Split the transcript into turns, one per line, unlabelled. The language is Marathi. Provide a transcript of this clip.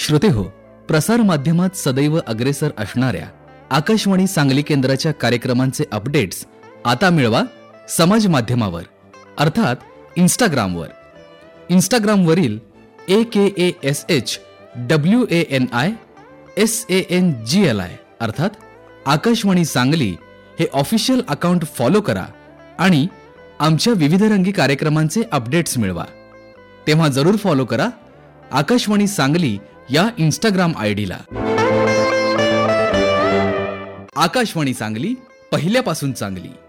श्रोतेहो, प्रसार माध्यमात सदैव अग्रेसर असणाऱ्या आकाशवाणी सांगली केंद्राच्या कार्यक्रमांचे अपडेट्स आता मिळवा समाज माध्यमावर, अर्थात इंस्टाग्रामवर. इंस्टाग्रामवरील AKASHWANISANGLI अर्थात आकाशवाणी सांगली हे ऑफिशियल अकाउंट फॉलो करा आणि आमच्या विविधरंगी कार्यक्रमांचे अपडेट्स मिळवा. तेव्हा जरूर फॉलो करा आकाशवाणी सांगली या इंस्टाग्राम आयडीला. आकाशवाणी सांगली, पहिल्यापासून चांगली.